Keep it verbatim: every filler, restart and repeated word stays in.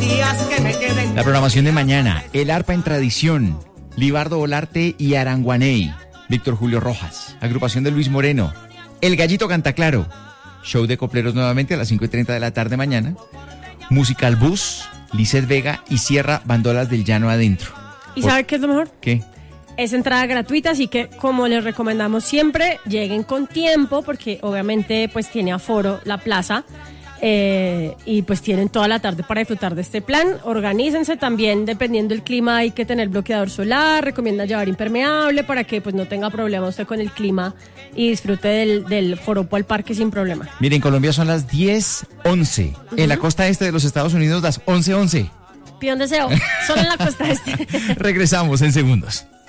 días que me queden. La programación de mañana, El Arpa en Tradición, Libardo Olarte y Aranguaney, Víctor Julio Rojas, agrupación de Luis Moreno, El Gallito Canta Claro, show de copleros nuevamente a las cinco y treinta de la tarde mañana, Musical Bus, Lizeth Vega y cierra Bandolas del Llano Adentro. ¿Y Por... sabe qué es lo mejor? ¿Qué? Es entrada gratuita, así que como les recomendamos siempre, lleguen con tiempo porque obviamente pues tiene aforo la plaza. Eh, y pues tienen toda la tarde para disfrutar de este plan. Organícense también, dependiendo del clima hay que tener bloqueador solar, recomiendan llevar impermeable para que pues no tenga problema usted con el clima y disfrute del, del joropo al parque sin problema. Miren, en Colombia son las diez once, uh-huh. En la costa este de los Estados Unidos las once once. Pide un deseo, solo en la costa este. Regresamos en segundos.